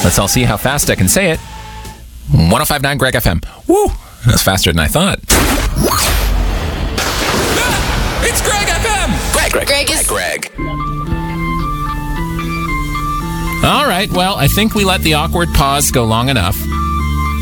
Let's all see how fast I can say it. 105.9 Greg FM. Woo! That's faster than I thought. Ah, it's Greg FM! Greg. All right, well, I think we let the awkward pause go long enough.